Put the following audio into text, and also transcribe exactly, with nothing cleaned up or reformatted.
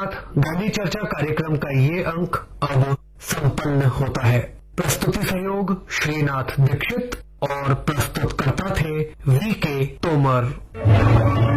साथ गांधी चर्चा कार्यक्रम का ये अंक अब संपन्न होता है। प्रस्तुति सहयोग श्रीनाथ दीक्षित और प्रस्तुतकर्ता थे वी के तोमर।